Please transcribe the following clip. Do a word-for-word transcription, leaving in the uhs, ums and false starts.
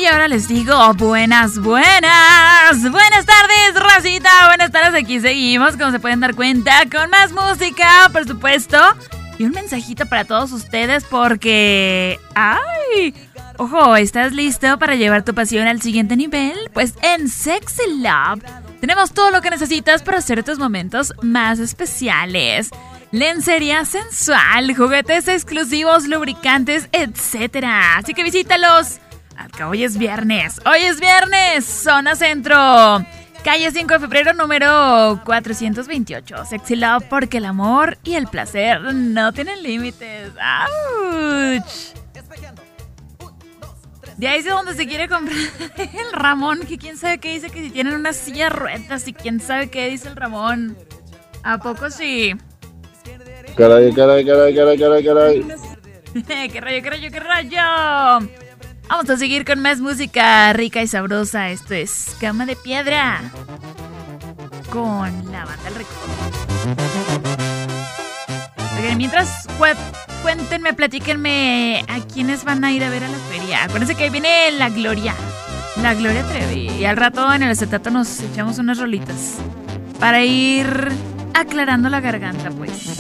y ahora les digo buenas, buenas, buenas tardes, racita, buenas tardes, aquí seguimos, como se pueden dar cuenta, con más música, por supuesto, y un mensajito para todos ustedes porque, ¡ay! Ojo, ¿estás listo para llevar tu pasión al siguiente nivel? Pues en Sexy Love tenemos todo lo que necesitas para hacer tus momentos más especiales. Lencería sensual, juguetes exclusivos, lubricantes, etcétera. Así que visítalos. Al que hoy es viernes. Hoy es viernes. Zona Centro. Calle cinco de febrero, número cuatrocientos veintiocho. Sexy Love, porque el amor y el placer no tienen límites. ¡Auch! De ahí es de donde se quiere comprar el Ramón. Que quién sabe qué dice, que si tienen una silla de ruedas. Y quién sabe qué dice el Ramón. ¿A poco sí? Caray, caray, caray, caray, caray, caray. ¿Qué rayo, qué rayo, qué rayo? Vamos a seguir con más música rica y sabrosa. Esto es Cama de Piedra con la banda El Recodo. Oigan, mientras cu- cuéntenme, platíquenme a quiénes van a ir a ver a la feria. Acuérdense que ahí viene la Gloria. La Gloria Trevi. Y al rato en el acetato nos echamos unas rolitas para ir aclarando la garganta, pues.